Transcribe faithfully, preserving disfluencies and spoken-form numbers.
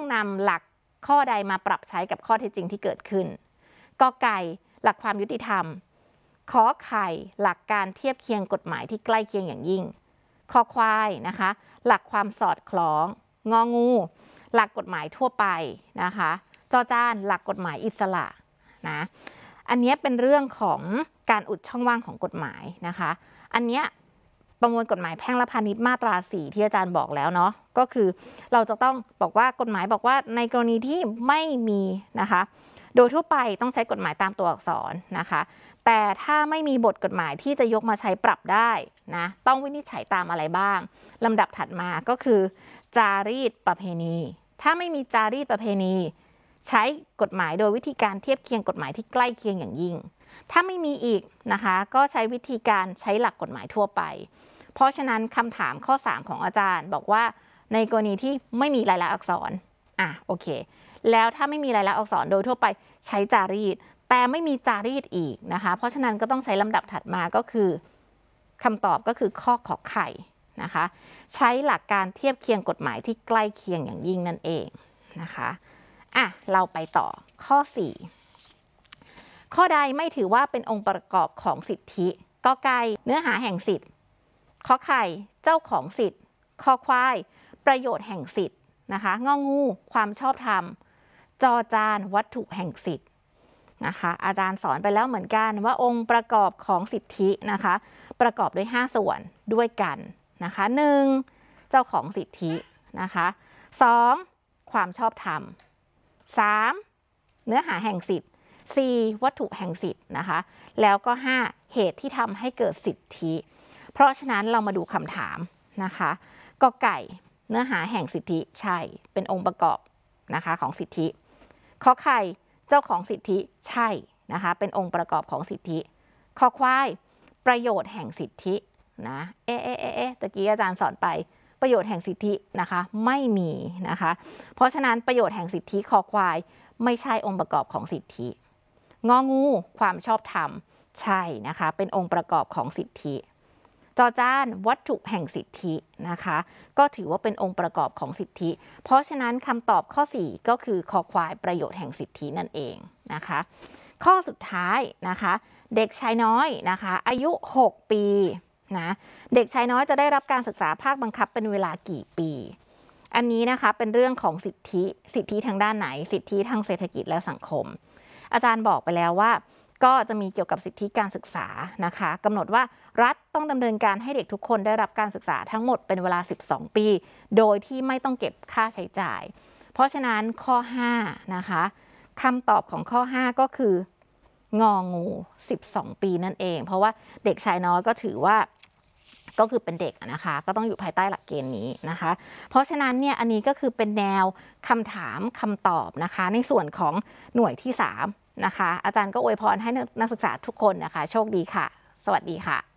นำหลักข้อใดมาปรับใช้กับข้อเท็จจริงที่เกิดขึ้นกอไก่หลักความยุติธรรมขอไข่หลักการเทียบเคียงกฎหมายที่ใกล้เคียงอย่างยิ่งคอควายนะคะหลักความสอดคล้องงองูหลักกฎหมายทั่วไปนะคะจอจานหลักกฎหมายอิสระนะอันนี้เป็นเรื่องของการอุดช่องว่างของกฎหมายนะคะอันเนี้ยประมวลกฎหมายแพ่งและพาณิชย์มาตราสี่ที่อาจารย์บอกแล้วเนาะก็คือเราจะต้องบอกว่ากฎหมายบอกว่าในกรณีที่ไม่มีนะคะโดยทั่วไปต้องใช้กฎหมายตามตัวอักษรนะคะแต่ถ้าไม่มีบทกฎหมายที่จะยกมาใช้ปรับได้นะต้องวินิจฉัยตามอะไรบ้างลำดับถัดมาก็คือจารีตประเพณีถ้าไม่มีจารีตประเพณีใช้กฎหมายโดยวิธีการเทียบเคียงกฎหมายที่ใกล้เคียงอย่างยิ่งถ้าไม่มีอีกนะคะก็ใช้วิธีการใช้หลักกฎหมายทั่วไปเพราะฉะนั้นคำถามข้อสามของอาจารย์บอกว่าในกรณีที่ไม่มีลายลักษณ์อักษรอ่ะโอเคแล้วถ้าไม่มีลายลักษณ์อักษรโดยทั่วไปใช้จารีตแต่ไม่มีจารีตอีกนะคะเพราะฉะนั้นก็ต้องใช้ลำดับถัดมาก็คือคำตอบก็คือข้อขอไข่นะคะใช้หลักการเทียบเคียงกฎหมายที่ใกล้เคียงอย่างยิ่งนั่นเองนะคะอ่ะเราไปต่อข้อสี่ข้อใดไม่ถือว่าเป็นองค์ประกอบของสิทธิกอไก่เนื้อหาแห่งสิทธิ์ขอไข่เจ้าของสิทธิ์คอควายประโยชน์แห่งสิทธิ์นะคะงองูความชอบธรรมจอจานวัตถุแห่งสิทธิ์นะคะอาจารย์สอนไปแล้วเหมือนกันว่าองค์ประกอบของสิทธินะคะประกอบด้วยห้าส่วนด้วยกันนะคะหนึ่งเจ้าของสิทธินะคะสองความชอบธรรมสามเนื้อหาแห่งสิทธิ์สี่วัตถุแห่งสิทธิ์นะคะแล้วก็ห้าเหตุที่ทำให้เกิดสิทธิเพราะฉะนั้นเรามาดูคำถามนะคะกอไก่เนื้อหาแห่งสิทธิใช่เป็นองค์ประกอบนะคะของสิทธิขอไข่เจ้าของสิทธิใช่นะคะเป็นองค์ประกอบของสิทธิคอควายประโยชน์แห่งสิทธินะเอ๊ะเอ๊ะเอ๊ะตะกี้อาจารย์สอนไปประโยชน์แห่งสิทธินะคะไม่มีนะคะเพราะฉะนั้นประโยชน์แห่งสิทธิคอควายไม่ใช่องค์ประกอบของสิทธิงองูความชอบธรรมใช่นะคะเป็นองค์ประกอบของสิทธิจอจานวัตถุแห่งสิทธินะคะก็ถือว่าเป็นองค์ประกอบของสิทธิเพราะฉะนั้นคำตอบข้อสี่ก็คือคอควายประโยชน์แห่งสิทธินั่นเองนะคะข้อสุดท้ายนะคะเด็กชายน้อยนะคะอายุหกปีนะเด็กชายน้อยจะได้รับการศึกษาภาคบังคับเป็นเวลากี่ปีอันนี้นะคะเป็นเรื่องของสิทธิสิทธิทางด้านไหนสิทธิทางเศรษฐกิจและสังคมอาจารย์บอกไปแล้วว่าก็จะมีเกี่ยวกับสิทธิการศึกษานะคะกำหนดว่ารัฐต้องดำเนินการให้เด็กทุกคนได้รับการศึกษาทั้งหมดเป็นเวลาสิบสองปีโดยที่ไม่ต้องเก็บค่าใช้จ่ายเพราะฉะนั้นข้อห้านะคะคำตอบของข้อห้าก็คืององูสิบสองปีนั่นเองเพราะว่าเด็กชายน้อยก็ถือว่าก็คือเป็นเด็กนะคะก็ต้องอยู่ภายใต้หลักเกณฑ์นี้นะคะเพราะฉะนั้นเนี่ยอันนี้ก็คือเป็นแนวคำถามคำตอบนะคะในส่วนของหน่วยที่สามนะคะอาจารย์ก็อวยพรให้นักศึกษาทุกคนนะคะโชคดีค่ะสวัสดีค่ะ